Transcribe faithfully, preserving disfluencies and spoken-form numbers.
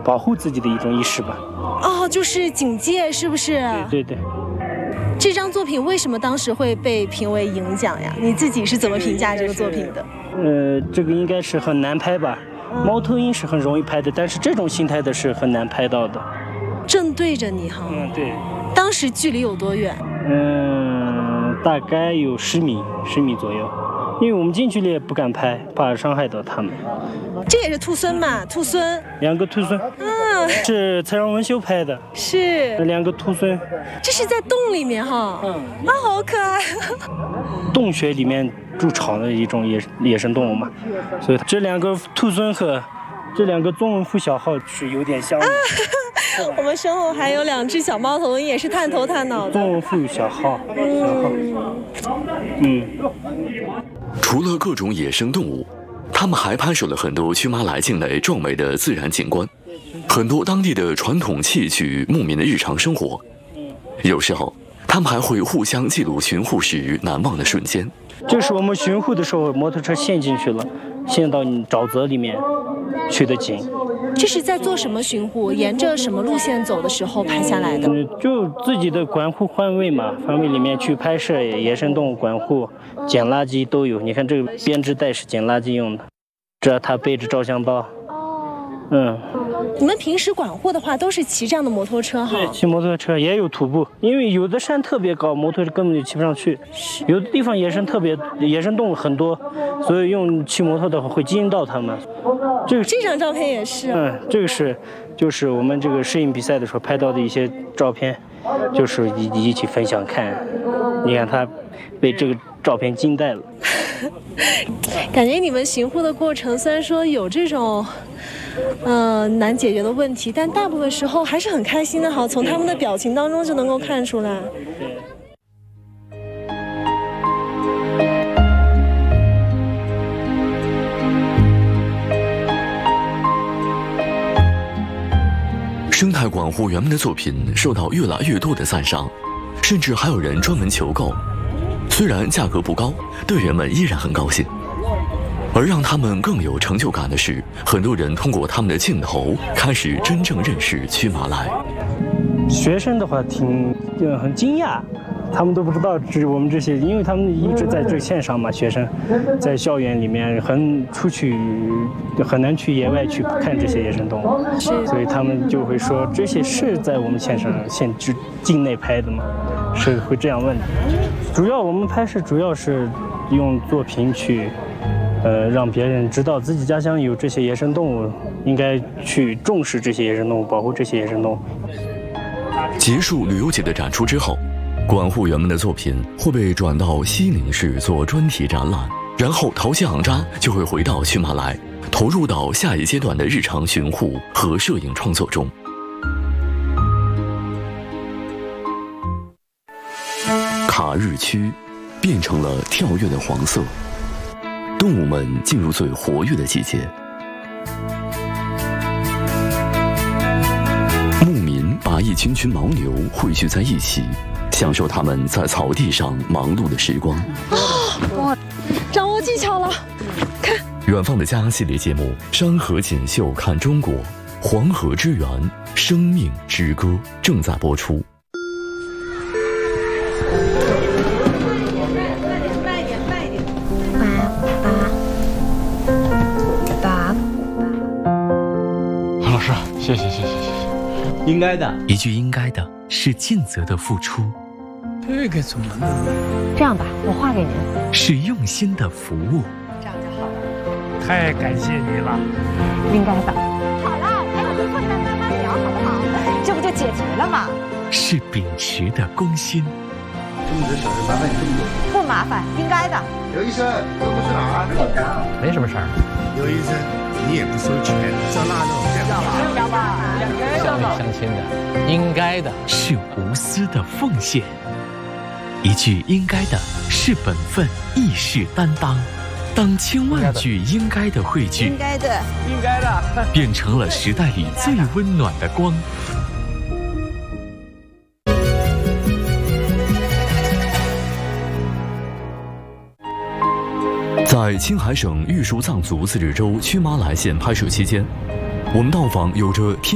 保护自己的一种意识吧。 哦，就是警戒，是不是？ 对对对。 这张作品为什么当时会被评为银奖呀？你自己是怎么评价这个作品的？ 呃，这个应该是很难拍吧。猫头鹰是很容易拍的，但是这种形态的是很难拍到的。 正对着你哈。 嗯，对。 当时距离有多远？ 嗯，大概有十米，十米左右。因为我们近距离也不敢拍，怕伤害到它们。 这也是兔狲嘛？兔狲。 两个兔狲。嗯。是蔡尚文修拍的。 是。 两个兔狲。 这是在洞里面哈。嗯。啊，好可爱。 洞穴里面筑巢的一种野野生动物嘛，所以这两个兔狲和这两个宗文副小号是有点像的。啊我们身后还有两只小猫头鹰，也是探头探脑的。 宗文副小号，小号。嗯。 除了各种野生动物，他们还拍摄了很多曲马来境内壮美的自然景观，很多当地的传统器具、牧民的日常生活。有时候，他们还会互相记录巡护时难忘的瞬间。 这是我们巡护的时候，摩托车陷进去了，陷到沼泽里面去的景。 这是在做什么巡护？沿着什么路线走的时候拍下来的？ 嗯，就自己的管护范围嘛，范围里面去拍摄野生动物管护、捡垃圾都有。你看这个编织袋是捡垃圾用的，这他背着照相包。嗯。 你们平时管护的话，都是骑这样的摩托车哈？ 对，骑摩托车也有徒步，因为有的山特别高，摩托车根本就骑不上去；有的地方野生特别野生动物很多，所以用骑摩托的话会惊到它们。这个这张照片也是。 嗯，这个是就是我们这个摄影比赛的时候拍到的一些照片，就是一一起分享看。你看他被这个照片惊呆了。 感觉你们巡护的过程虽然说有这种，呃难解决的问题，但大部分时候还是很开心的。好，从他们的表情当中就能够看出来。 生态管护员们的作品受到越来越多的赞赏，甚至还有人专门求购。虽然价格不高，队员们依然很高兴。而让他们更有成就感的是，很多人通过他们的镜头开始真正认识曲马来。 学生的话挺就很惊讶，他们都不知道这我们这些，因为他们一直在这线上嘛，学生在校园里面很出去很难去野外去看这些野生动物，所以他们就会说这些是在我们线上县之境内拍的吗？是会这样问的。主要我们拍摄主要是用作品去呃让别人知道自己家乡有这些野生动物，应该去重视这些野生动物，保护这些野生动物。 结束旅游节的展出之后，管护员们的作品会被转到西宁市做专题展览，然后淘气昂扎就会回到曲马来，投入到下一阶段的日常巡护和摄影创作中。卡日区变成了跳跃的黄色，动物们进入最活跃的季节。牧民把一群群牦牛汇聚在一起，享受他们在草地上忙碌的时光。 啊，哇，掌握技巧了！看， 远方的家系列节目《山河锦绣看中国》，黄河之源，生命之歌正在播出。 慢一点，慢一点， 韩老师，谢谢谢谢谢谢。 应该的， 一句应该的是尽责的付出， 这个怎么弄？ 这样吧，我画给您。 是用心的服务。 这样就好了。 太感谢你了。 应该的。好了，还有回复你们慢慢聊，好不好？这不就解决了吗？ 是秉持的公心。 这么多小事麻烦你这么多。 不麻烦，应该的。 刘医生，这不是哪儿？ 没什么事儿。 刘医生，你也不收钱，这腊肉这样吧？ 要吧？ 乡里乡亲的，应该的。 是无私的奉献。一句应该的是本分，亦是担当。当千万句应该的汇聚， 应该的， 应该的， 变成了时代里最温暖的光。在青海省玉树藏族自治州曲马来县拍摄期间，我们到访有着天